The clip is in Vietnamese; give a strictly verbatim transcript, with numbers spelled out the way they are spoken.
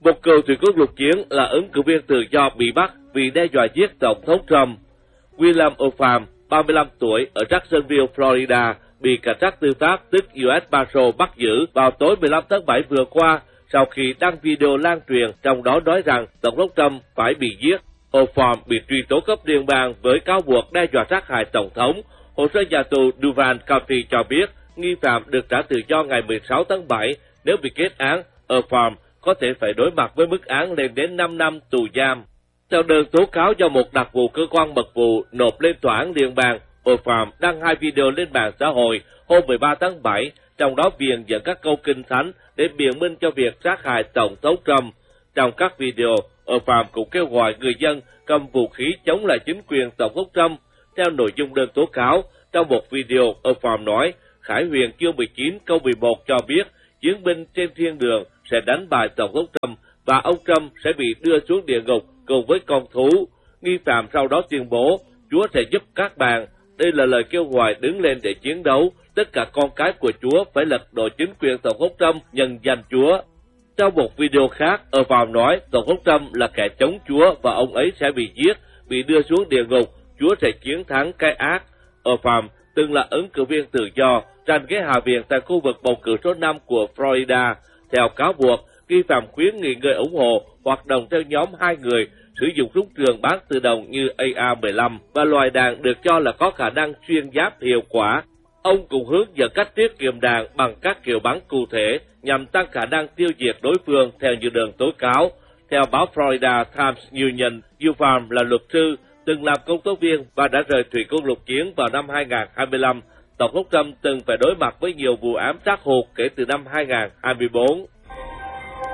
Một cựu thủy quân lục chiến là ứng cử viên tự do bị bắt vì đe dọa giết Tổng thống Trump. William O'Farm, ba mươi lăm tuổi, ở Jacksonville, Florida, bị cảnh sát tư pháp tức u ét Marshal bắt giữ vào tối mười lăm tháng bảy vừa qua sau khi đăng video lan truyền trong đó nói rằng Tổng thống Trump phải bị giết. O'Farm bị truy tố cấp liên bang với cáo buộc đe dọa sát hại Tổng thống. Hồ sơ nhà tù Duval County cho biết nghi phạm được trả tự do ngày mười sáu tháng bảy. Nếu bị kết án, O'Farm có thể phải đối mặt với mức án lên đến năm năm tù giam. Theo đơn tố cáo do một đặc vụ cơ quan mật vụ nộp lên tòa án liên bang, O'Farm đăng hai video lên mạng xã hội hôm mười ba tháng bảy, trong đó viện dẫn các câu kinh thánh để biện minh cho việc sát hại Tổng thống Trump. Trong các video, O'Farm cũng kêu gọi người dân cầm vũ khí chống lại chính quyền Tổng thống Trump. Theo nội dung đơn tố cáo, trong một video, O'Farm nói, Khải Huyền chương mười chín câu mười một cho biết chiến binh trên thiên đường sẽ đánh bại Tổng thống Trump và ông Trump sẽ bị đưa xuống địa ngục cùng với con thú. Nghi phạm sau đó tuyên bố, Chúa sẽ giúp các bạn. Đây là lời kêu gọi đứng lên để chiến đấu. Tất cả con cái của Chúa phải lật đổ chính quyền Tổng thống Trump nhân danh Chúa. Trong một video khác, O'Farm nói Tổng thống Trump là kẻ chống Chúa và ông ấy sẽ bị giết, bị đưa xuống địa ngục. Chúa sẽ chiến thắng cái ác. O'Farm từng là ứng cử viên tự do, tranh ghế Hạ viện tại khu vực bầu cử số năm của Florida. Theo cáo buộc, nghi phạm khuyến nghị người ủng hộ hoạt động theo nhóm hai người sử dụng súng trường bán tự động như A R mười lăm và loài đạn được cho là có khả năng xuyên giáp hiệu quả. Ông cũng hướng dẫn cách tiết kiệm đạn bằng các kiểu bắn cụ thể nhằm tăng khả năng tiêu diệt đối phương theo như đơn tố cáo. Theo báo Florida Times Union, O'Farm là luật sư, từng làm công tố viên và đã rời thủy quân lục chiến vào năm hai nghìn không trăm hai mươi lăm. Tổng thống Trump từng phải đối mặt với nhiều vụ ám sát hụt kể từ năm hai nghìn không trăm hai mươi bốn.